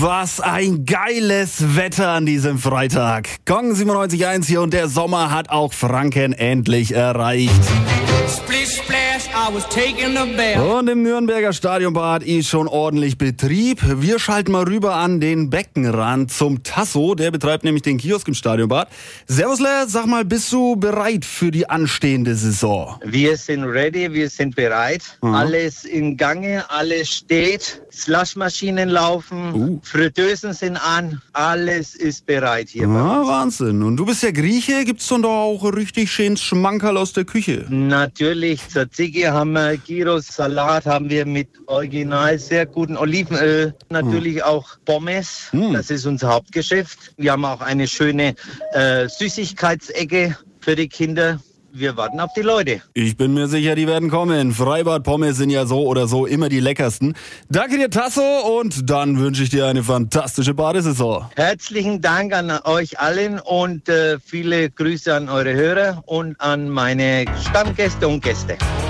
was ein geiles Wetter an diesem Freitag. Kong 97.1 hier und der Sommer hat auch Franken endlich erreicht. Und im Nürnberger Stadionbad ist schon ordentlich Betrieb. Wir schalten mal rüber an den Beckenrand zum Tasso. Der betreibt nämlich den Kiosk im Stadionbad. Servusle, sag mal, bist du bereit für die anstehende Saison? Wir sind ready, wir sind bereit. Alles in Gange, alles steht. Slushmaschinen laufen, Fritteusen sind an. Alles ist bereit hier. Wahnsinn. Und du bist ja Grieche. Gibt's dann doch auch richtig schönes Schmankerl aus der Küche? Natürlich. Tzatziki haben wir, Gyros, Salat haben wir mit original sehr guten Olivenöl. Natürlich auch Pommes. Das ist unser Hauptgeschäft. Wir haben auch eine schöne Süßigkeitsecke für die Kinder. Wir warten auf die Leute. Ich bin mir sicher, die werden kommen. Freibad-Pommes sind ja so oder so immer die leckersten. Danke dir, Tasso, und dann wünsche ich dir eine fantastische Badesaison. Herzlichen Dank an euch allen und viele Grüße an eure Hörer und an meine Stammgäste und Gäste.